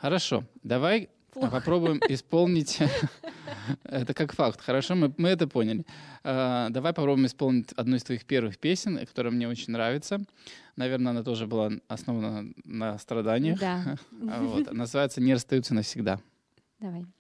Хорошо, давай попробуем исполнить... Это как факт. Хорошо, мы это поняли. Давай попробуем исполнить одну из твоих первых песен, которая мне очень нравится. Наверное, она тоже была основана на страданиях. Да. Вот. Называется «Не расстаются навсегда». Давай.